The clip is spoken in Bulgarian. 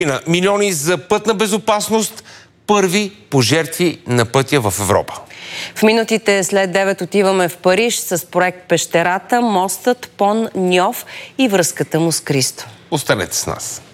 Милиони за пътна безопасност, първи пожертви на пътя в Европа. В минутите след 9 отиваме в Париж с проект Пещерата, мостът Пон Ньов и връзката му с Кристо. Останете с нас.